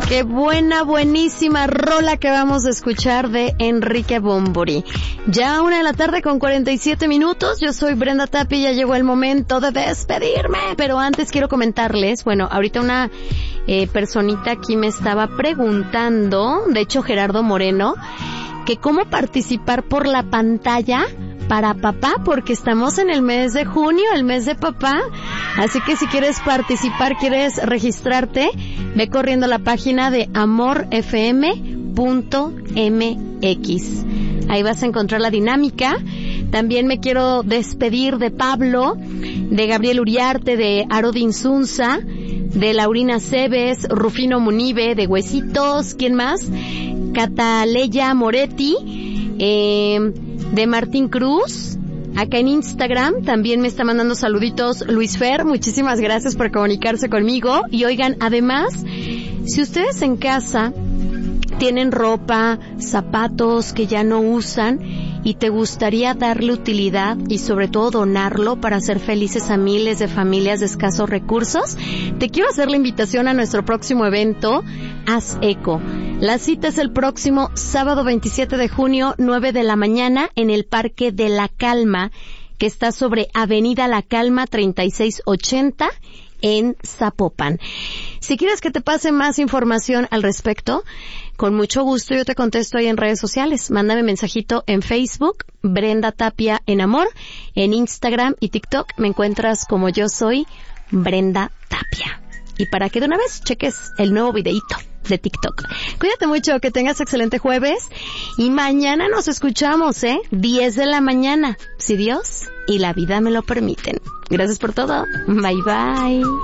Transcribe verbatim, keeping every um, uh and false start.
Qué buena, buenísima rola que vamos a escuchar de Enrique Bunbury. Ya una de la tarde con cuarenta y siete minutos. Yo soy Brenda Tapia y ya llegó el momento de despedirme. Pero antes quiero comentarles, bueno, ahorita una eh, personita aquí me estaba preguntando, de hecho Gerardo Moreno, que cómo participar por la pantalla para papá, porque estamos en el mes de junio, el mes de papá. Así que si quieres participar, quieres registrarte, ve corriendo a la página de amor f m punto m x. Ahí vas a encontrar la dinámica. También me quiero despedir de Pablo, de Gabriel Uriarte, de Arodi Insunza, de Laurina Cebes, Rufino Munive, de Huesitos, ¿quién más? Cataleya Moretti, eh, de Martín Cruz. Acá en Instagram también me está mandando saluditos Luis Fer, muchísimas gracias por comunicarse conmigo. Y oigan, además, si ustedes en casa tienen ropa, zapatos que ya no usan y te gustaría darle utilidad y sobre todo donarlo para hacer felices a miles de familias de escasos recursos, te quiero hacer la invitación a nuestro próximo evento, Haz Eco. La cita es el próximo sábado veintisiete de junio, nueve de la mañana, en el Parque de la Calma, que está sobre Avenida La Calma treinta y seis ochenta en Zapopan. Si quieres que te pase más información al respecto, con mucho gusto yo te contesto ahí en redes sociales. Mándame mensajito en Facebook, Brenda Tapia en Amor, en Instagram y TikTok me encuentras como yo soy Brenda Tapia. Y para que de una vez cheques el nuevo videíto de TikTok. Cuídate mucho, que tengas excelente jueves y mañana nos escuchamos, ¿eh? diez de la mañana, si Dios y la vida me lo permiten. Gracias por todo. Bye bye.